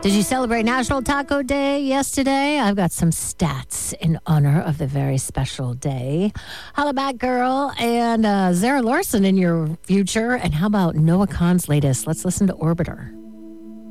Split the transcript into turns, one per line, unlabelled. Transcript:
Did you celebrate National Taco Day yesterday? I've got some stats in honor of the very special day. Holla back, girl, and Zara Larson in your future. And how about Noah Kahan's latest? Let's listen to Orbiter.